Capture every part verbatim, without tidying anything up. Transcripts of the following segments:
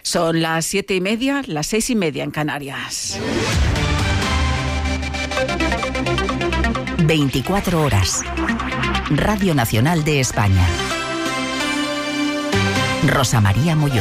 Son las siete y media, las seis y media en Canarias. veinticuatro horas. Radio Nacional de España. Rosa María Molló.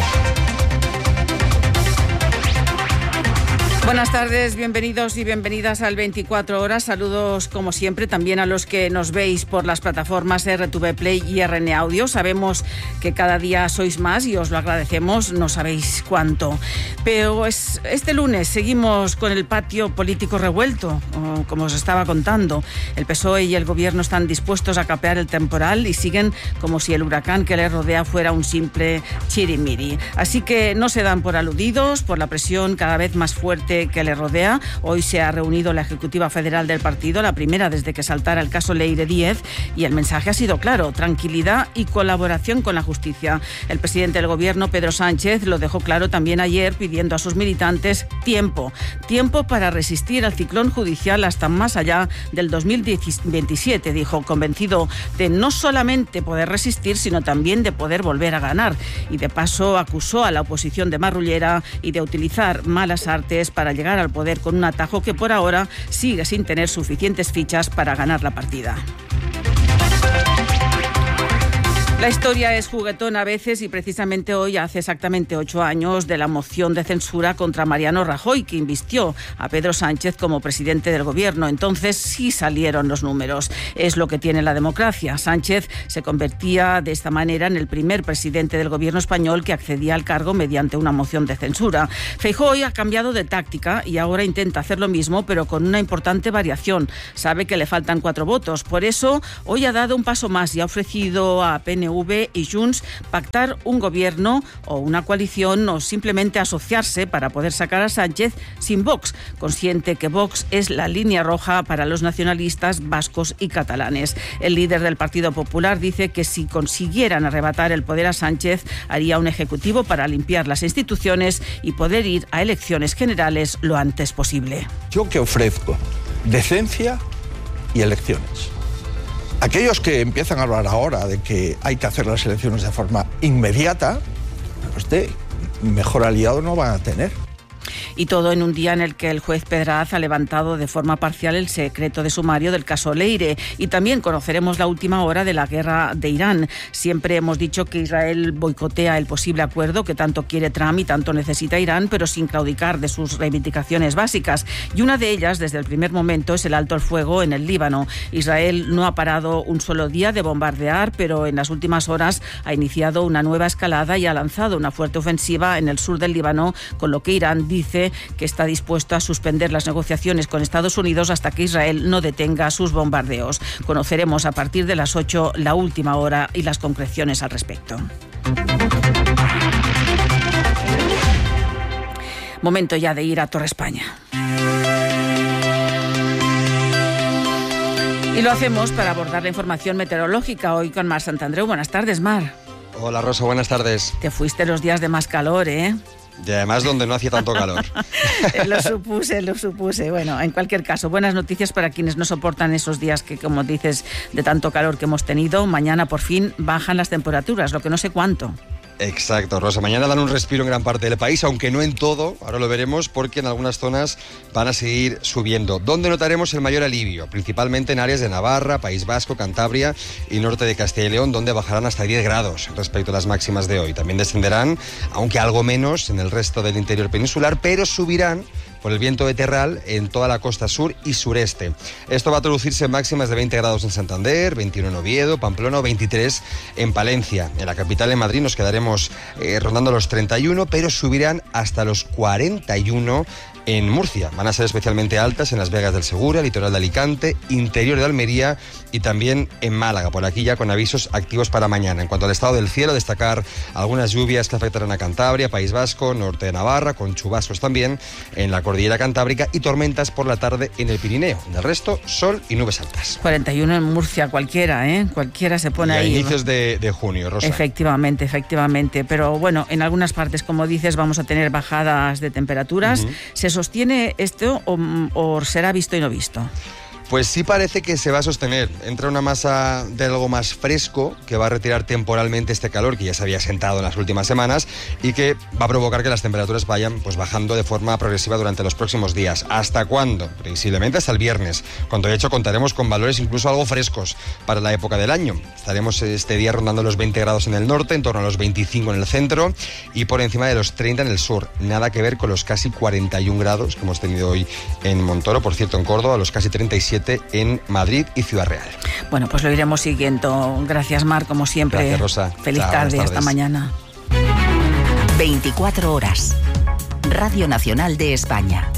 Buenas tardes, bienvenidos y bienvenidas al veinticuatro horas. Saludos, como siempre, también a los que nos veis por las plataformas R T V Play y R N Audio. Sabemos que cada día sois más y os lo agradecemos, no sabéis cuánto. Pero es, este lunes seguimos con el patio político revuelto, como os estaba contando. El P S O E y el Gobierno están dispuestos a capear el temporal y siguen como si el huracán que les rodea fuera un simple chirimiri. Así que no se dan por aludidos por la presión cada vez más fuerte que le rodea. Hoy se ha reunido la Ejecutiva Federal del partido, la primera desde que saltara el caso Leire Díez, y el mensaje ha sido claro: tranquilidad y colaboración con la justicia. El presidente del Gobierno, Pedro Sánchez, lo dejó claro también ayer, pidiendo a sus militantes tiempo, tiempo para resistir al ciclón judicial hasta más allá del dos mil veintisiete, dijo, convencido de no solamente poder resistir, sino también de poder volver a ganar. Y de paso acusó a la oposición de marrullera y de utilizar malas artes para llegar al poder con un atajo que por ahora sigue sin tener suficientes fichas para ganar la partida. La historia es juguetona a veces y precisamente hoy hace exactamente ocho años de la moción de censura contra Mariano Rajoy, que invistió a Pedro Sánchez como presidente del Gobierno. Entonces sí salieron los números. Es lo que tiene la democracia. Sánchez se convertía de esta manera en el primer presidente del Gobierno español que accedía al cargo mediante una moción de censura. Feijóo hoy ha cambiado de táctica y ahora intenta hacer lo mismo, pero con una importante variación. Sabe que le faltan cuatro votos. Por eso hoy ha dado un paso más y ha ofrecido a P N V y Junts pactar un gobierno o una coalición o simplemente asociarse para poder sacar a Sánchez sin Vox, consciente que Vox es la línea roja para los nacionalistas vascos y catalanes. El líder del Partido Popular dice que si consiguieran arrebatar el poder a Sánchez, haría un ejecutivo para limpiar las instituciones y poder ir a elecciones generales lo antes posible. Yo que ofrezco decencia y elecciones. Aquellos que empiezan a hablar ahora de que hay que hacer las elecciones de forma inmediata, usted mejor aliado no van a tener. Y todo en un día en el que el juez Pedraz ha levantado de forma parcial el secreto de sumario del caso Leire. Y también conoceremos la última hora de la guerra de Irán. Siempre hemos dicho que Israel boicotea el posible acuerdo que tanto quiere Trump y tanto necesita Irán, pero sin claudicar de sus reivindicaciones básicas. Y una de ellas, desde el primer momento, es el alto al fuego en el Líbano. Israel no ha parado un solo día de bombardear, pero en las últimas horas ha iniciado una nueva escalada y ha lanzado una fuerte ofensiva en el sur del Líbano, con lo que Irán dice que está dispuesto a suspender las negociaciones con Estados Unidos hasta que Israel no detenga sus bombardeos. Conoceremos a partir de las ocho la última hora y las concreciones al respecto. Momento ya de ir a Torre España. Y lo hacemos para abordar la información meteorológica hoy con Mar Santandreu. Buenas tardes, Mar. Hola, Rosa, buenas tardes. Te fuiste los días de más calor, ¿eh? Y además donde no hacía tanto calor. Lo supuse, lo supuse. Bueno, en cualquier caso, buenas noticias para quienes no soportan esos días que, como dices, de tanto calor que hemos tenido. Mañana por fin bajan las temperaturas, lo que no sé cuánto. Exacto, Rosa. Mañana dan un respiro en gran parte del país, aunque no en todo, ahora lo veremos, porque en algunas zonas van a seguir subiendo. ¿Dónde notaremos el mayor alivio? Principalmente en áreas de Navarra, País Vasco, Cantabria y norte de Castilla y León, donde bajarán hasta diez grados respecto a las máximas de hoy. También descenderán, aunque algo menos, en el resto del interior peninsular, pero subirán por el viento de terral en toda la costa sur y sureste. Esto va a traducirse en máximas de veinte grados en Santander, veintiuno en Oviedo, Pamplona o veintitrés en Palencia. En la capital, en Madrid, nos quedaremos eh, rondando los treinta y uno, pero subirán hasta los cuarenta y uno en Murcia. Van a ser especialmente altas en las Vegas del Segura, litoral de Alicante, interior de Almería y también en Málaga. Por aquí ya con avisos activos para mañana. En cuanto al estado del cielo, destacar algunas lluvias que afectarán a Cantabria, País Vasco, norte de Navarra, con chubascos también en la cordillera cantábrica y tormentas por la tarde en el Pirineo. En el resto, sol y nubes altas. cuarenta y uno en Murcia, cualquiera, ¿eh? Cualquiera se pone y a ahí. A inicios de, de junio, Rosa. Efectivamente, efectivamente. Pero bueno, en algunas partes, como dices, vamos a tener bajadas de temperaturas. Uh-huh. ¿Se sostiene esto o, o será visto y no visto? Pues sí parece que se va a sostener. Entra una masa de algo más fresco que va a retirar temporalmente este calor que ya se había sentado en las últimas semanas y que va a provocar que las temperaturas vayan pues bajando de forma progresiva durante los próximos días. ¿Hasta cuándo? Previsiblemente hasta el viernes, cuando de hecho contaremos con valores incluso algo frescos para la época del año. Estaremos este día rondando los veinte grados en el norte, en torno a los veinticinco en el centro y por encima de los treinta en el sur. Nada que ver con los casi cuarenta y un grados que hemos tenido hoy en Montoro, por cierto en Córdoba, los casi treinta y siete en Madrid y Ciudad Real. Bueno, pues lo iremos siguiendo. Gracias, Mar, como siempre. Gracias, Rosa. Feliz Chao, tarde, hasta mañana. veinticuatro horas. Radio Nacional de España.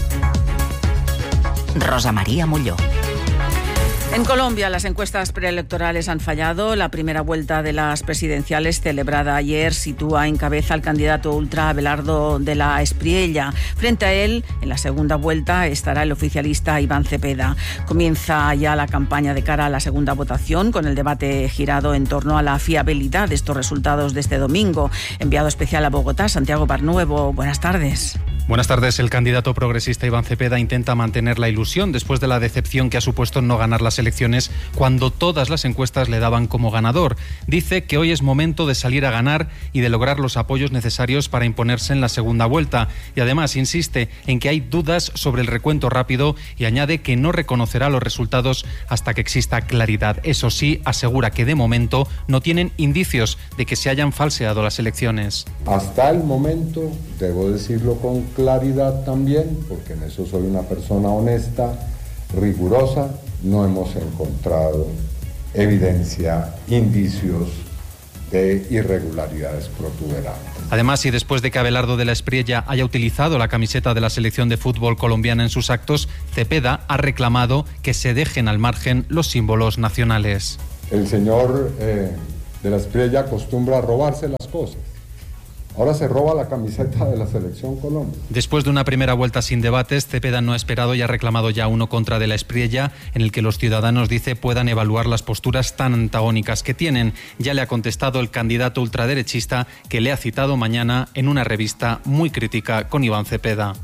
Rosa María Molló. En Colombia, las encuestas preelectorales han fallado. La primera vuelta de las presidenciales celebrada ayer sitúa en cabeza al candidato ultra Abelardo de la Espriella. Frente a él, en la segunda vuelta, estará el oficialista Iván Cepeda. Comienza ya la campaña de cara a la segunda votación, con el debate girado en torno a la fiabilidad de estos resultados de este domingo. Enviado especial a Bogotá, Santiago Barnuevo. Buenas tardes. Buenas tardes. El candidato progresista Iván Cepeda intenta mantener la ilusión después de la decepción que ha supuesto no ganar las elecciones cuando todas las encuestas le daban como ganador. Dice que hoy es momento de salir a ganar y de lograr los apoyos necesarios para imponerse en la segunda vuelta. Y además insiste en que hay dudas sobre el recuento rápido y añade que no reconocerá los resultados hasta que exista claridad. Eso sí, asegura que de momento no tienen indicios de que se hayan falseado las elecciones. Hasta el momento, debo decirlo con claridad también, porque en eso soy una persona honesta, rigurosa, no hemos encontrado evidencia, indicios de irregularidades protuberantes. Además, y después de que Abelardo de la Espriella haya utilizado la camiseta de la selección de fútbol colombiana en sus actos, Cepeda ha reclamado que se dejen al margen los símbolos nacionales. El señor eh, de la Espriella acostumbra a robarse las cosas. Ahora se roba la camiseta de la Selección Colombia. Después de una primera vuelta sin debates, Cepeda no ha esperado y ha reclamado ya uno contra de la Espriella, en el que los ciudadanos, dice, puedan evaluar las posturas tan antagónicas que tienen. Ya le ha contestado el candidato ultraderechista, que le ha citado mañana en una revista muy crítica con Iván Cepeda.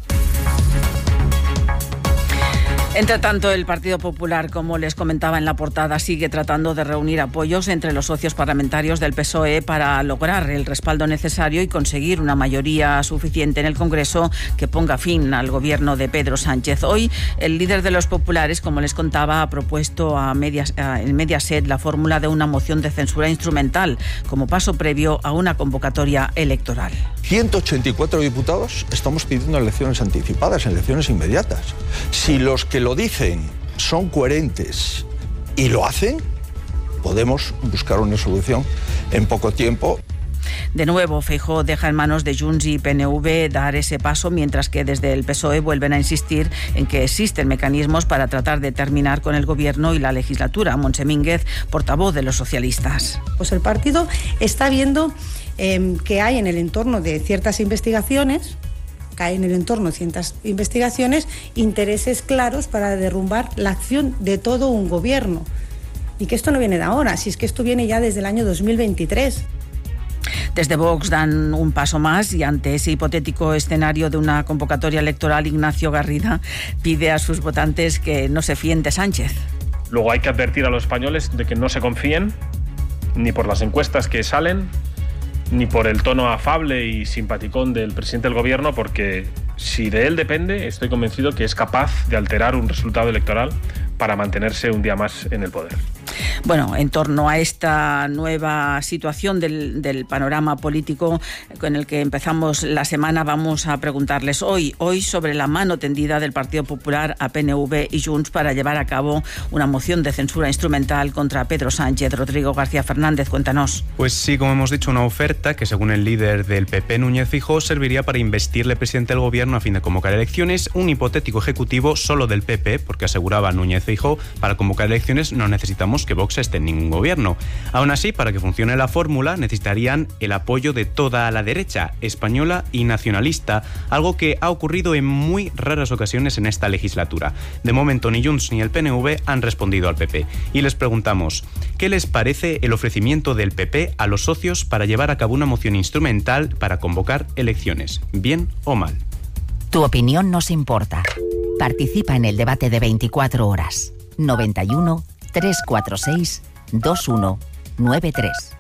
Entre tanto, el Partido Popular, como les comentaba en la portada, sigue tratando de reunir apoyos entre los socios parlamentarios del P S O E para lograr el respaldo necesario y conseguir una mayoría suficiente en el Congreso que ponga fin al gobierno de Pedro Sánchez. Hoy, el líder de los populares, como les contaba, ha propuesto a medias, a, en Mediaset la fórmula de una moción de censura instrumental como paso previo a una convocatoria electoral. ciento ochenta y cuatro diputados estamos pidiendo elecciones anticipadas, elecciones inmediatas. Si los que lo dicen son coherentes y lo hacen, podemos buscar una solución en poco tiempo. De nuevo, Feijóo deja en manos de Junts y P N V dar ese paso, mientras que desde el P S O E vuelven a insistir en que existen mecanismos para tratar de terminar con el gobierno y la legislatura. Montse Mínguez, portavoz de los socialistas. Pues el partido está viendo eh, que hay en el entorno de ciertas investigaciones, hay en el entorno de ciertas investigaciones, intereses claros para derrumbar la acción de todo un gobierno. Y que esto no viene de ahora, si es que esto viene ya desde el año dos mil veintitrés. Desde Vox dan un paso más y ante ese hipotético escenario de una convocatoria electoral, Ignacio Garrida pide a sus votantes que no se fíen de Sánchez. Luego hay que advertir a los españoles de que no se confíen ni por las encuestas que salen, ni por el tono afable y simpaticón del presidente del gobierno, porque si de él depende, estoy convencido que es capaz de alterar un resultado electoral para mantenerse un día más en el poder. Bueno, en torno a esta nueva situación del, del panorama político con el que empezamos la semana, vamos a preguntarles hoy, hoy sobre la mano tendida del Partido Popular a P N V y Junts para llevar a cabo una moción de censura instrumental contra Pedro Sánchez. Rodrigo García Fernández, cuéntanos. Pues sí, como hemos dicho, una oferta que según el líder del P P, Núñez Feijóo, serviría para investirle presidente del gobierno a fin de convocar elecciones, un hipotético ejecutivo solo del P P, porque aseguraba Núñez Feijóo, para convocar elecciones no necesitamos que Vox esté en ningún gobierno. Aún así, para que funcione la fórmula, necesitarían el apoyo de toda la derecha, española y nacionalista, algo que ha ocurrido en muy raras ocasiones en esta legislatura. De momento, ni Junts ni el P N V han respondido al P P. Y les preguntamos, ¿qué les parece el ofrecimiento del P P a los socios para llevar a cabo una moción instrumental para convocar elecciones? ¿Bien o mal? Tu opinión nos importa. Participa en el debate de veinticuatro horas. noventa y uno, trescientos cuarenta y seis, veintiuno noventa y tres.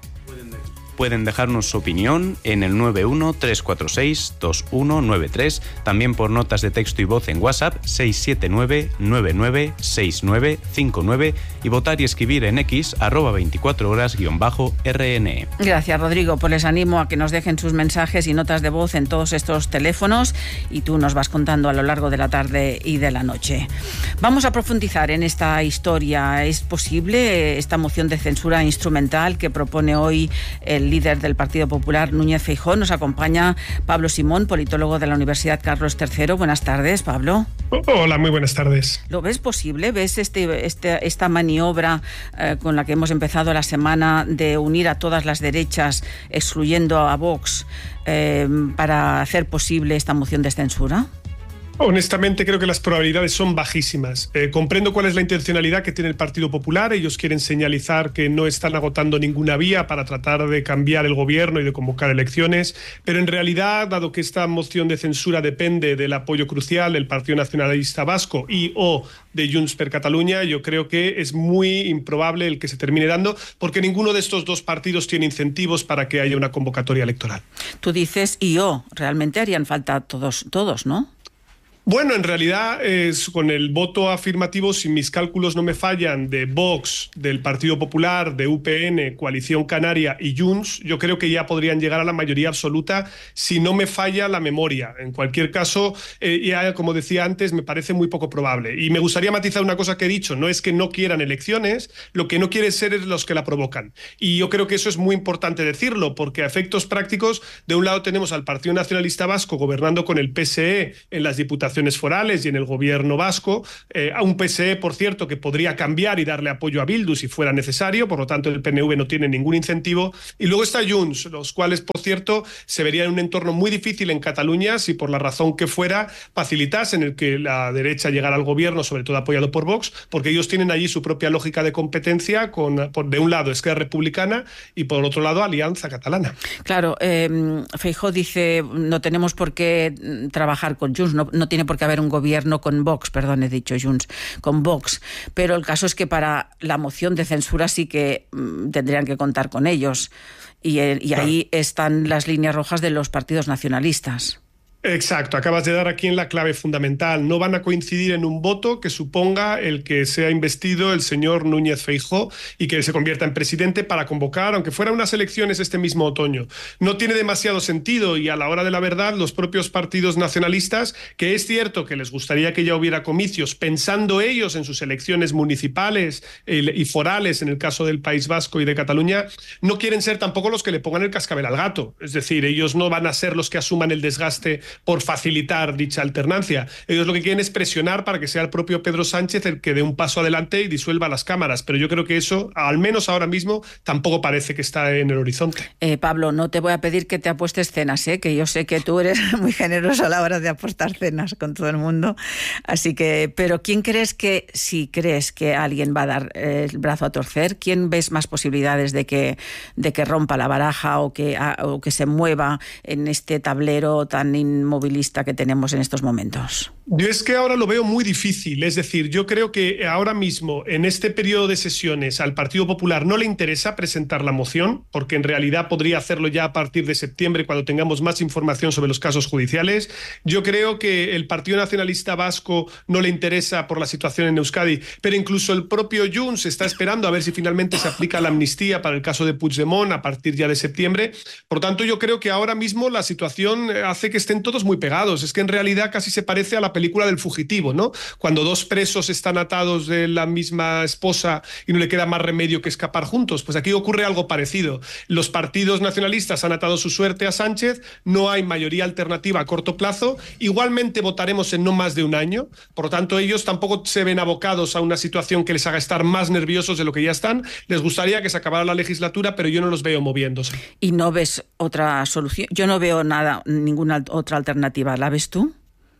Pueden dejarnos su opinión en el nueve uno, tres cuatro seis, dos uno nueve tres, también por notas de texto y voz en WhatsApp seis siete nueve, nueve nueve seis nueve cinco nueve y votar y escribir en X arroba veinticuatro horas guión bajo R N E. Gracias, Rodrigo. Pues les animo a que nos dejen sus mensajes y notas de voz en todos estos teléfonos y tú nos vas contando a lo largo de la tarde y de la noche. Vamos a profundizar en esta historia. ¿Es posible esta moción de censura instrumental que propone hoy el líder del Partido Popular, Núñez Feijóo? Nos acompaña Pablo Simón, politólogo de la Universidad Carlos tercero. Buenas tardes, Pablo. Hola, muy buenas tardes. ¿Lo ves posible? ¿Ves este, este, esta maniobra eh, con la que hemos empezado la semana de unir a todas las derechas, excluyendo a Vox, eh, para hacer posible esta moción de censura? Honestamente, creo que las probabilidades son bajísimas. Eh, comprendo cuál es la intencionalidad que tiene el Partido Popular. Ellos quieren señalizar que no están agotando ninguna vía para tratar de cambiar el gobierno y de convocar elecciones, pero en realidad, dado que esta moción de censura depende del apoyo crucial del Partido Nacionalista Vasco y o de Junts per Catalunya, yo creo que es muy improbable el que se termine dando, porque ninguno de estos dos partidos tiene incentivos para que haya una convocatoria electoral. Tú dices y o, realmente harían falta todos, todos, ¿no? Bueno, en realidad, es con el voto afirmativo, si mis cálculos no me fallan, de Vox, del Partido Popular, de U P N, Coalición Canaria y Junts, yo creo que ya podrían llegar a la mayoría absoluta si no me falla la memoria. En cualquier caso, eh, ya como decía antes, me parece muy poco probable. Y me gustaría matizar una cosa que he dicho, no es que no quieran elecciones, lo que no quieren ser es los que la provocan. Y yo creo que eso es muy importante decirlo, porque a efectos prácticos, de un lado tenemos al Partido Nacionalista Vasco gobernando con el P S E en las diputaciones forales y en el gobierno vasco, eh, a un P S E, por cierto, que podría cambiar y darle apoyo a Bildu si fuera necesario, por lo tanto el P N V no tiene ningún incentivo, y luego está Junts, los cuales, por cierto, se verían en un entorno muy difícil en Cataluña si por la razón que fuera facilitasen el que la derecha llegara al gobierno, sobre todo apoyado por Vox, porque ellos tienen allí su propia lógica de competencia con, por, de un lado, Esquerra Republicana y por otro lado, Alianza Catalana. Claro, eh, Feijóo dice no tenemos por qué trabajar con Junts, no, no tiene por qué haber un gobierno con Vox, perdón, he dicho Junts, con Vox, pero el caso es que para la moción de censura sí que mm, tendrían que contar con ellos y, eh, y ahí están las líneas rojas de los partidos nacionalistas. Exacto, acabas de dar aquí en la clave fundamental. No van a coincidir en un voto que suponga el que sea investido el señor Núñez Feijóo y que se convierta en presidente para convocar, aunque fuera unas elecciones este mismo otoño. No tiene demasiado sentido y a la hora de la verdad los propios partidos nacionalistas, que es cierto que les gustaría que ya hubiera comicios, pensando ellos en sus elecciones municipales y forales en el caso del País Vasco y de Cataluña, no quieren ser tampoco los que le pongan el cascabel al gato. Es decir, ellos no van a ser los que asuman el desgaste por facilitar dicha alternancia. Ellos lo que quieren es presionar para que sea el propio Pedro Sánchez el que dé un paso adelante y disuelva las cámaras, pero yo creo que eso, al menos ahora mismo, tampoco parece que está en el horizonte. Eh, Pablo, no te voy a pedir que te apuestes cenas, ¿eh? Que yo sé que tú eres muy generoso a la hora de apostar cenas con todo el mundo, así que, pero ¿quién crees que, si crees que alguien va a dar eh, el brazo a torcer, quién ves más posibilidades de que, de que rompa la baraja o que, a, o que se mueva en este tablero tan in movilista que tenemos en estos momentos? Yo es que ahora lo veo muy difícil, es decir, yo creo que ahora mismo en este periodo de sesiones al Partido Popular no le interesa presentar la moción, porque en realidad podría hacerlo ya a partir de septiembre cuando tengamos más información sobre los casos judiciales. Yo creo que el Partido Nacionalista Vasco no le interesa por la situación en Euskadi, pero incluso el propio Junts está esperando a ver si finalmente se aplica la amnistía para el caso de Puigdemont a partir ya de septiembre. Por tanto, yo creo que ahora mismo la situación hace que estén todos muy pegados. Es que en realidad casi se parece a la película del fugitivo, ¿no? Cuando dos presos están atados de la misma esposa y no le queda más remedio que escapar juntos. Pues aquí ocurre algo parecido. Los partidos nacionalistas han atado su suerte a Sánchez, no hay mayoría alternativa a corto plazo, igualmente votaremos en no más de un año, por lo tanto ellos tampoco se ven abocados a una situación que les haga estar más nerviosos de lo que ya están. Les gustaría que se acabara la legislatura, pero yo no los veo moviéndose. ¿Y no ves otra solución? Yo no veo nada, ninguna otra alternativa. ¿La ves tú?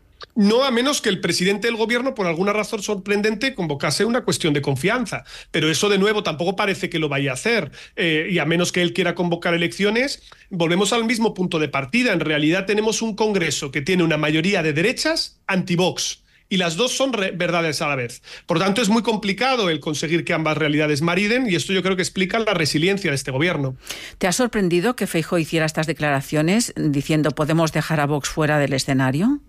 No, a menos que el presidente del gobierno, por alguna razón sorprendente, convocase una cuestión de confianza. Pero eso, de nuevo, tampoco parece que lo vaya a hacer. Eh, y a menos que él quiera convocar elecciones, volvemos al mismo punto de partida. En realidad tenemos un Congreso que tiene una mayoría de derechas anti-Vox. y las dos son verdades a la vez. Por lo tanto, es muy complicado el conseguir que ambas realidades mariden y esto yo creo que explica la resiliencia de este gobierno. ¿Te ha sorprendido que Feijóo hiciera estas declaraciones diciendo podemos dejar a Vox fuera del escenario?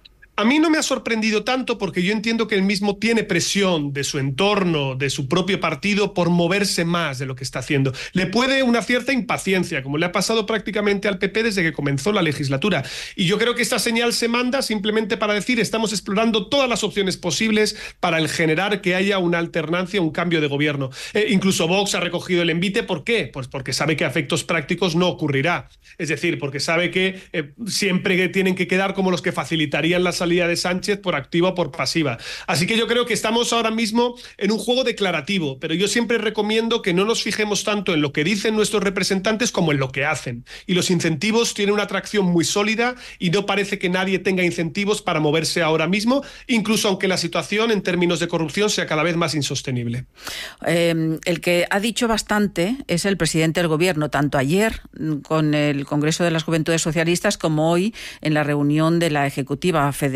A mí no me ha sorprendido tanto porque yo entiendo que él mismo tiene presión de su entorno, de su propio partido, por moverse más de lo que está haciendo. Le puede una cierta impaciencia, como le ha pasado prácticamente al P P desde que comenzó la legislatura. Y yo creo que esta señal se manda simplemente para decir estamos explorando todas las opciones posibles para el generar que haya una alternancia, un cambio de gobierno. Eh, incluso Vox ha recogido el envite. ¿Por qué? Pues porque sabe que a efectos prácticos no ocurrirá. Es decir, porque sabe que eh, siempre tienen que quedar como los que facilitarían las salida de Sánchez por activa o por pasiva. Así que yo creo que estamos ahora mismo en un juego declarativo, pero yo siempre recomiendo que no nos fijemos tanto en lo que dicen nuestros representantes como en lo que hacen. Y los incentivos tienen una atracción muy sólida y no parece que nadie tenga incentivos para moverse ahora mismo, incluso aunque la situación en términos de corrupción sea cada vez más insostenible. Eh, el que ha dicho bastante es el presidente del Gobierno, tanto ayer con el Congreso de las Juventudes Socialistas como hoy en la reunión de la Ejecutiva Federal.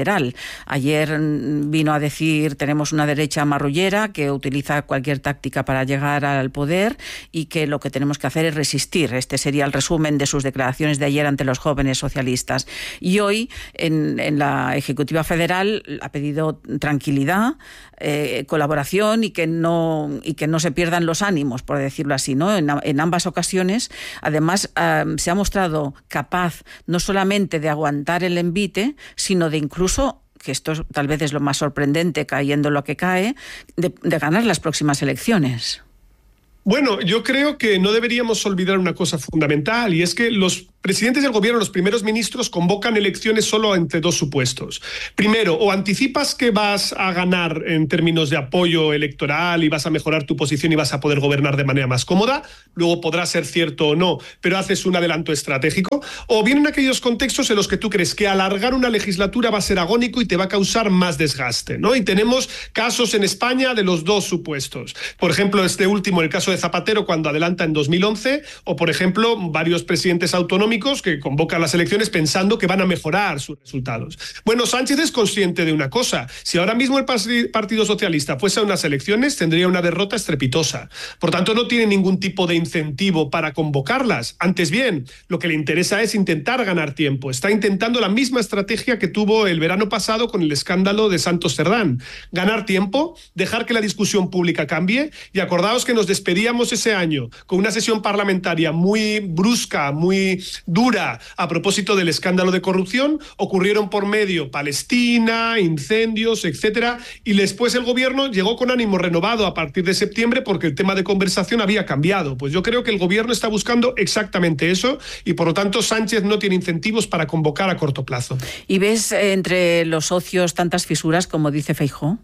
Ayer vino a decir tenemos una derecha marrullera que utiliza cualquier táctica para llegar al poder y que lo que tenemos que hacer es resistir. Este sería el resumen de sus declaraciones de ayer ante los jóvenes socialistas. Y hoy en, en la Ejecutiva Federal ha pedido tranquilidad, eh, colaboración y que no y que no se pierdan los ánimos, por decirlo así, ¿no? En, en ambas ocasiones, además, eh, se ha mostrado capaz no solamente de aguantar el envite, sino de incluso que esto tal vez es lo más sorprendente, cayendo lo que cae, de, de ganar las próximas elecciones. Bueno, yo creo que no deberíamos olvidar una cosa fundamental, y es que los presidentes del gobierno, los primeros ministros, convocan elecciones solo entre dos supuestos. Primero, o anticipas que vas a ganar en términos de apoyo electoral y vas a mejorar tu posición y vas a poder gobernar de manera más cómoda, luego podrá ser cierto o no, pero haces un adelanto estratégico, o bien en aquellos contextos en los que tú crees que alargar una legislatura va a ser agónico y te va a causar más desgaste, ¿no? Y tenemos casos en España de los dos supuestos. Por ejemplo, este último, el caso de Zapatero, cuando adelanta en dos mil once, o por ejemplo, varios presidentes autonómicos que convocan las elecciones pensando que van a mejorar sus resultados. Bueno, Sánchez es consciente de una cosa: si ahora mismo el Partido Socialista fuese a unas elecciones, tendría una derrota estrepitosa. Por tanto, no tiene ningún tipo de incentivo para convocarlas. Antes bien, lo que le interesa es intentar ganar tiempo. Está intentando la misma estrategia que tuvo el verano pasado con el escándalo de Santos Cerdán: ganar tiempo, dejar que la discusión pública cambie. Y acordaos que nos despedíamos ese año con una sesión parlamentaria muy brusca, muy dura a propósito del escándalo de corrupción. Ocurrieron por medio Palestina, incendios, etcétera, y después el gobierno llegó con ánimo renovado a partir de septiembre porque el tema de conversación había cambiado. Pues yo creo que el gobierno está buscando exactamente eso y por lo tanto Sánchez no tiene incentivos para convocar a corto plazo. ¿Y ves entre los socios tantas fisuras como dice Feijóo?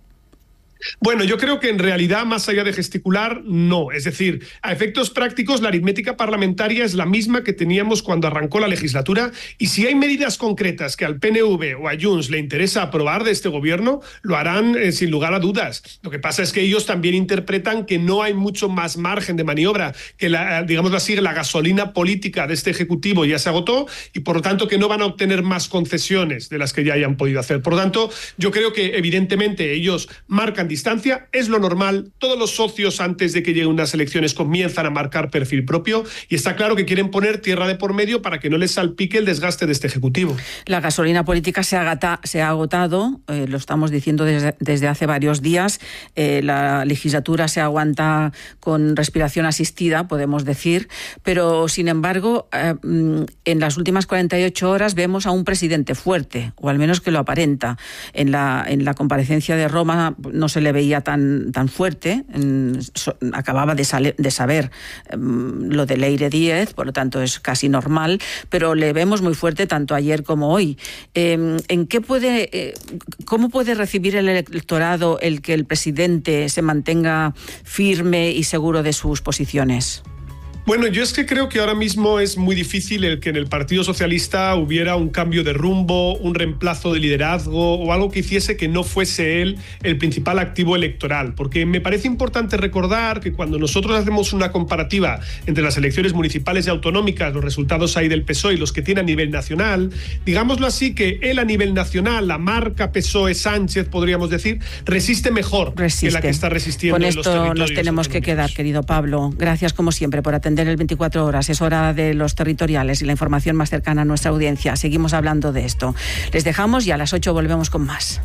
Bueno, yo creo que en realidad, más allá de gesticular, no. Es decir, a efectos prácticos, la aritmética parlamentaria es la misma que teníamos cuando arrancó la legislatura, y si hay medidas concretas que al P N V o a Junts le interesa aprobar de este gobierno, lo harán eh, sin lugar a dudas. Lo que pasa es que ellos también interpretan que no hay mucho más margen de maniobra, que la, digámoslo así, la gasolina política de este Ejecutivo ya se agotó y por lo tanto que no van a obtener más concesiones de las que ya hayan podido hacer. Por lo tanto, yo creo que evidentemente ellos marcan distancia, es lo normal. Todos los socios antes de que lleguen unas elecciones comienzan a marcar perfil propio y está claro que quieren poner tierra de por medio para que no les salpique el desgaste de este Ejecutivo. La gasolina política se ha, agata, se ha agotado, eh, lo estamos diciendo desde, desde hace varios días. Eh, la legislatura se aguanta con respiración asistida, podemos decir, pero sin embargo eh, en las últimas cuarenta y ocho horas vemos a un presidente fuerte, o al menos que lo aparenta. En la, en la comparecencia de Roma no se le veía tan, tan fuerte, so, acababa de, sale, de saber um, lo de Leire Díez, por lo tanto es casi normal, pero le vemos muy fuerte tanto ayer como hoy. Eh, ¿en qué puede, eh, ¿Cómo puede recibir el electorado el que el presidente se mantenga firme y seguro de sus posiciones? Bueno, yo es que creo que ahora mismo es muy difícil el que en el Partido Socialista hubiera un cambio de rumbo, un reemplazo de liderazgo o algo que hiciese que no fuese él el principal activo electoral. Porque me parece importante recordar que cuando nosotros hacemos una comparativa entre las elecciones municipales y autonómicas, los resultados hay del P S O E y los que tiene a nivel nacional, digámoslo así, que él a nivel nacional, la marca P S O E-Sánchez, podríamos decir, resiste mejor resiste. que la que está resistiendo Con en los esto territorios nos tenemos que quedar, querido Pablo. Gracias como siempre por atender el veinticuatro horas. Es hora de los territoriales y la información más cercana a nuestra audiencia. Seguimos hablando de esto. Les dejamos y a las ocho volvemos con más.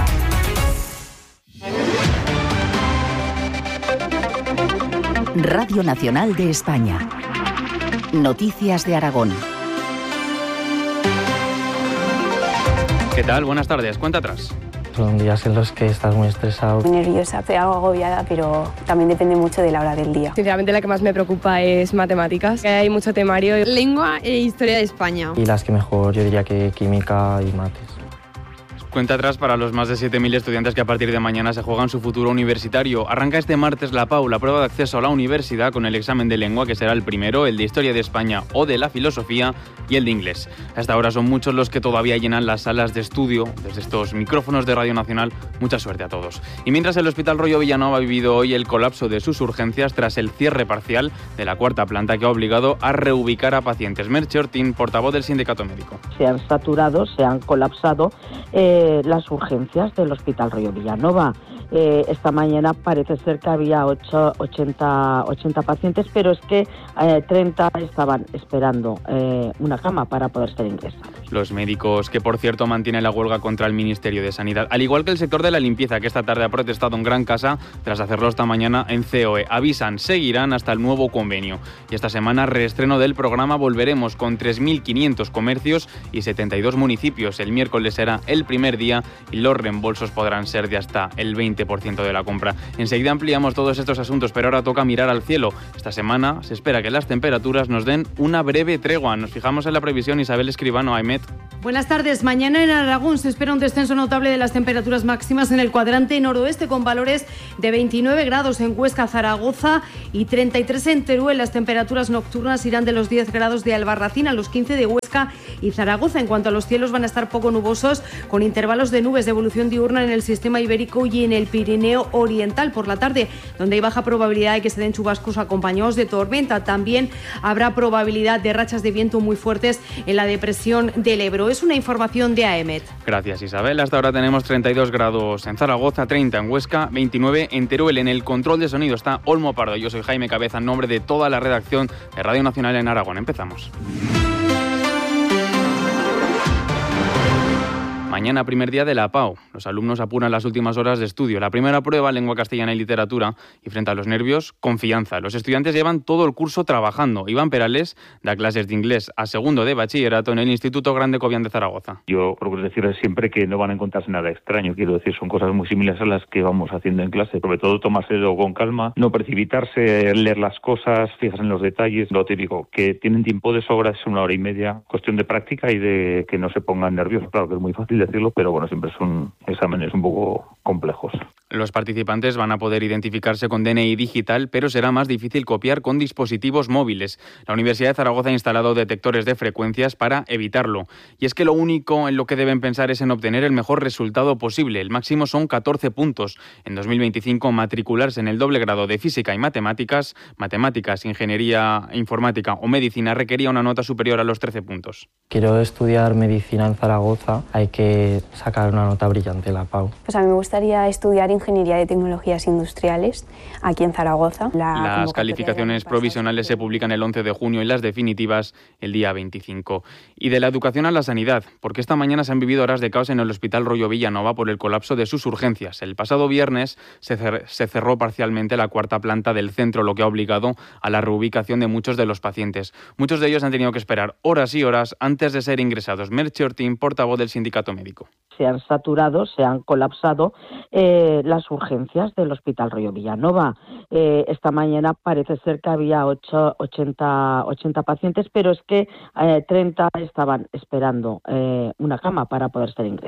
Radio Nacional de España. Noticias de Aragón. ¿Qué tal? Buenas tardes. Cuenta atrás. Son días en los que estás muy estresado. Muy nerviosa, estoy algo agobiada, pero también depende mucho de la hora del día. Sinceramente la que más me preocupa es matemáticas, que hay mucho temario. Lengua e historia de España. Y las que mejor yo diría que química y mates. Cuenta atrás para los más de siete mil estudiantes que a partir de mañana se juegan su futuro universitario. Arranca este martes la P A U, la prueba de acceso a la universidad, con el examen de lengua, que será el primero, el de Historia de España o de la Filosofía, y el de Inglés. Hasta ahora son muchos los que todavía llenan las salas de estudio. Desde estos micrófonos de Radio Nacional, mucha suerte a todos. Y mientras el Hospital Rollo Villanueva ha vivido hoy el colapso de sus urgencias tras el cierre parcial de la cuarta planta, que ha obligado a reubicar a pacientes. Merche Ortín, portavoz del Sindicato Médico. Se han saturado, se han colapsado eh, las urgencias del Hospital Rollo Villanueva. Eh, esta mañana parece ser que había ocho, ochenta, ochenta pacientes, pero es que eh, treinta estaban esperando eh, una cama para poder ser ingresados. Los médicos, que por cierto mantienen la huelga contra el Ministerio de Sanidad, al igual que el sector de la limpieza, que esta tarde ha protestado en Gran Casa tras hacerlo esta mañana en C O E. Avisan, seguirán hasta el nuevo convenio. Y esta semana, reestreno del programa Volveremos, con tres mil quinientos comercios y setenta y dos municipios. El miércoles será el primer día y los reembolsos podrán ser de hasta el veinte por ciento de la compra. Enseguida ampliamos todos estos asuntos, pero ahora toca mirar al cielo. Esta semana se espera que las temperaturas nos den una breve tregua. Nos fijamos en la previsión. Isabel Escribano, Aimet. Buenas tardes. Mañana en Aragón se espera un descenso notable de las temperaturas máximas en el cuadrante noroeste, con valores de veintinueve grados en Huesca, Zaragoza y treinta y tres en Teruel. Las temperaturas nocturnas irán de los diez grados de Albarracín a los quince de Huesca y Zaragoza. En cuanto a los cielos, van a estar poco nubosos, con intervalos de nubes de evolución diurna en el sistema ibérico y en el Pirineo Oriental por la tarde, donde hay baja probabilidad de que se den chubascos acompañados de tormenta. También habrá probabilidad de rachas de viento muy fuertes en la depresión del Ebro. Es una información de A E M E T. Gracias, Isabel. Hasta ahora tenemos treinta y dos grados en Zaragoza, treinta en Huesca, veintinueve en Teruel. En el control de sonido está Olmo Pardo. Yo soy Jaime Cabeza, en nombre de toda la redacción de Radio Nacional en Aragón. Empezamos. Mañana, primer día de la P A U. Los alumnos apuran las últimas horas de estudio. La primera prueba, lengua castellana y literatura, y frente a los nervios, confianza. Los estudiantes llevan todo el curso trabajando. Iván Perales da clases de inglés a segundo de bachillerato en el Instituto Grande Cobian de Zaragoza. Yo procuro decirles siempre que no van a encontrarse nada extraño. Quiero decir, son cosas muy similares a las que vamos haciendo en clase. Sobre todo, tomárselo con calma, no precipitarse, leer las cosas, fijarse en los detalles. Lo típico, que tienen tiempo de sobra, es una hora y media. Cuestión de práctica y de que no se pongan nerviosos. Claro que es muy fácil decirlo, pero bueno, siempre son exámenes un poco complejos. Los participantes van a poder identificarse con D N I digital, pero será más difícil copiar con dispositivos móviles. La Universidad de Zaragoza ha instalado detectores de frecuencias para evitarlo. Y es que lo único en lo que deben pensar es en obtener el mejor resultado posible. El máximo son catorce puntos. En dos mil veinticinco, matricularse en el doble grado de Física y Matemáticas, Matemáticas, Ingeniería Informática o Medicina requería una nota superior a los trece puntos. Quiero estudiar Medicina en Zaragoza. Hay que sacar una nota brillante en la P A U. Pues a mí me gustaría estudiar Ingeniería de Tecnologías Industriales aquí en Zaragoza. La las calificaciones provisionales se publican el once de junio y las definitivas el día veinticinco. Y de la educación a la sanidad, porque esta mañana se han vivido horas de caos en el Hospital Rollo Villanueva por el colapso de sus urgencias. El pasado viernes se, cer- se cerró parcialmente la cuarta planta del centro, lo que ha obligado a la reubicación de muchos de los pacientes. Muchos de ellos han tenido que esperar horas y horas antes de ser ingresados. Merche Ortín, portavoz del Sindicato Médico. Se han saturado, se han colapsado eh, las urgencias del Hospital Rollo Villanueva. Eh, esta mañana parece ser que había ocho, ochenta, ochenta pacientes, pero es que eh, treinta estaban esperando eh, una cama para poder ser ingresados.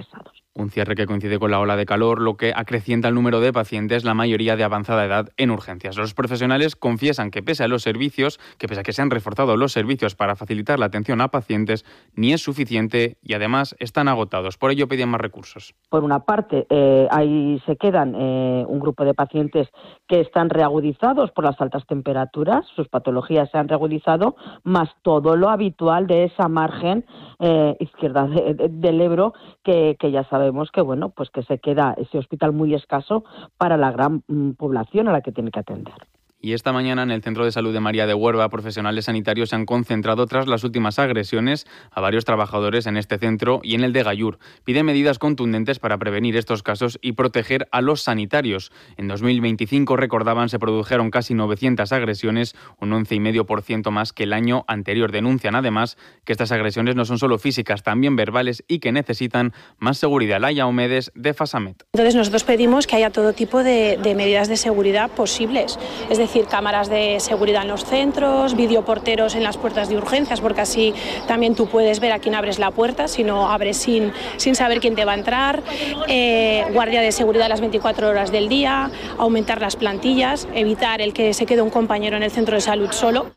Un cierre que coincide con la ola de calor, lo que acrecienta el número de pacientes, la mayoría de avanzada edad, en urgencias. Los profesionales confiesan que pese a los servicios, que pese a que se han reforzado los servicios para facilitar la atención a pacientes, ni es suficiente y además están agotados. Por ello piden más recursos. Por una parte, eh, ahí se quedan eh, un grupo de pacientes que están reagudizados por las altas temperaturas, sus patologías se han reagudizado, más todo lo habitual de esa margen eh, izquierda de, de, del Ebro, que, que ya sabemos Sabemos que bueno, pues que se queda ese hospital muy escaso para la gran mm, población a la que tiene que atender. Y esta mañana en el Centro de Salud de María de Huerva, profesionales sanitarios se han concentrado tras las últimas agresiones a varios trabajadores en este centro y en el de Gallur. Piden medidas contundentes para prevenir estos casos y proteger a los sanitarios. En dos mil veinticinco, recordaban, se produjeron casi novecientas agresiones, un once coma cinco por ciento más que el año anterior. Denuncian además que estas agresiones no son solo físicas, también verbales y que necesitan más seguridad. Laia Omedes, de Fasamet. Entonces nosotros pedimos que haya todo tipo de, de medidas de seguridad posibles, es decir, decir, cámaras de seguridad en los centros, videoporteros en las puertas de urgencias, porque así también tú puedes ver a quién abres la puerta, si no abres sin, sin saber quién te va a entrar, eh, guardia de seguridad las veinticuatro horas del día, aumentar las plantillas, evitar el que se quede un compañero en el centro de salud solo.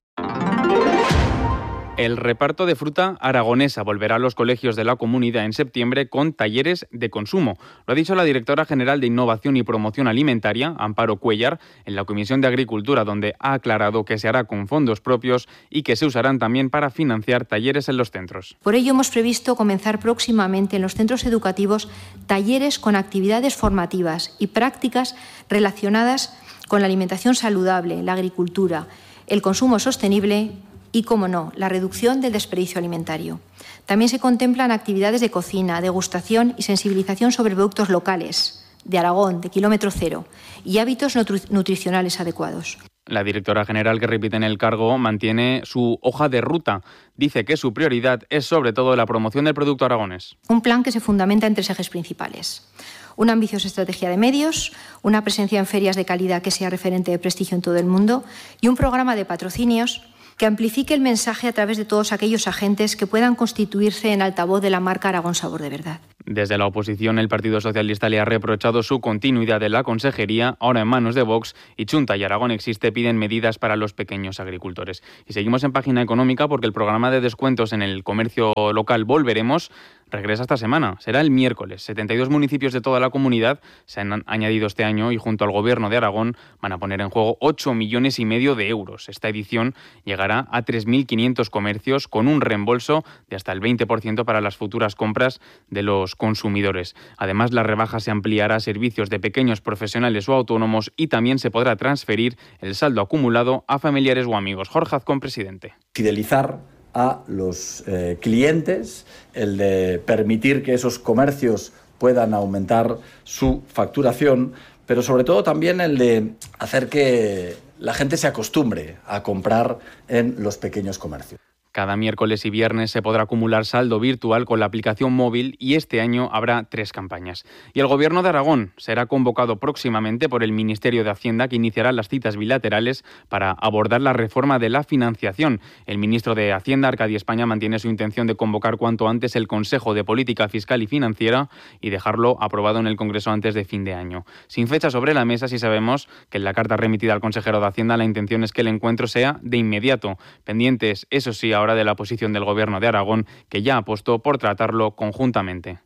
El reparto de fruta aragonesa volverá a los colegios de la comunidad en septiembre con talleres de consumo. Lo ha dicho la directora general de Innovación y Promoción Alimentaria, Amparo Cuellar, en la Comisión de Agricultura, donde ha aclarado que se hará con fondos propios y que se usarán también para financiar talleres en los centros. Por ello hemos previsto comenzar próximamente en los centros educativos talleres con actividades formativas y prácticas relacionadas con la alimentación saludable, la agricultura, el consumo sostenible y, como no, la reducción del desperdicio alimentario. También se contemplan actividades de cocina, degustación y sensibilización sobre productos locales, de Aragón, de kilómetro cero, y hábitos nutri- nutricionales adecuados. La directora general, que repite en el cargo, mantiene su hoja de ruta. Dice que su prioridad es sobre todo la promoción del producto aragonés. Un plan que se fundamenta en tres ejes principales. Una ambiciosa estrategia de medios, una presencia en ferias de calidad que sea referente de prestigio en todo el mundo y un programa de patrocinios que amplifique el mensaje a través de todos aquellos agentes que puedan constituirse en altavoz de la marca Aragón Sabor de Verdad. Desde la oposición, el Partido Socialista le ha reprochado su continuidad en la consejería, ahora en manos de Vox, y Chunta y Aragón Existe piden medidas para los pequeños agricultores. Y seguimos en página económica porque el programa de descuentos en el comercio local Volveremos regresa esta semana. Será el miércoles. setenta y dos municipios de toda la comunidad se han añadido este año y junto al Gobierno de Aragón van a poner en juego ocho millones y medio de euros. Esta edición llegará a tres mil quinientos comercios con un reembolso de hasta el veinte por ciento para las futuras compras de los consumidores. Además, la rebaja se ampliará a servicios de pequeños profesionales o autónomos y también se podrá transferir el saldo acumulado a familiares o amigos. Jorge Azcón, presidente. Fidelizar a los eh, clientes, el de permitir que esos comercios puedan aumentar su facturación, pero sobre todo también el de hacer que la gente se acostumbre a comprar en los pequeños comercios. Cada miércoles y viernes se podrá acumular saldo virtual con la aplicación móvil y este año habrá tres campañas. Y el Gobierno de Aragón será convocado próximamente por el Ministerio de Hacienda, que iniciará las citas bilaterales para abordar la reforma de la financiación. El ministro de Hacienda, Arcadi España, mantiene su intención de convocar cuanto antes el Consejo de Política Fiscal y Financiera y dejarlo aprobado en el Congreso antes de fin de año. Sin fecha sobre la mesa, sí sabemos que en la carta remitida al consejero de Hacienda la intención es que el encuentro sea de inmediato. Pendientes, eso sí, ahora de la posición del Gobierno de Aragón, que ya apostó por tratarlo conjuntamente.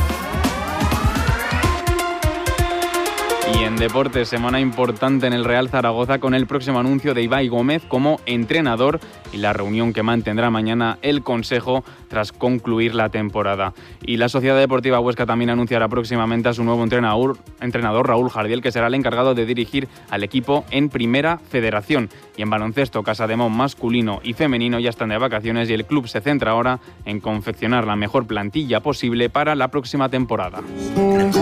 Y en deportes, semana importante en el Real Zaragoza con el próximo anuncio de Ibai Gómez como entrenador y la reunión que mantendrá mañana el Consejo tras concluir la temporada. Y la Sociedad Deportiva Huesca también anunciará próximamente a su nuevo entrenador, entrenador Raúl Jardiel, que será el encargado de dirigir al equipo en Primera Federación. Y en baloncesto, Casademón masculino y femenino ya están de vacaciones y el club se centra ahora en confeccionar la mejor plantilla posible para la próxima temporada.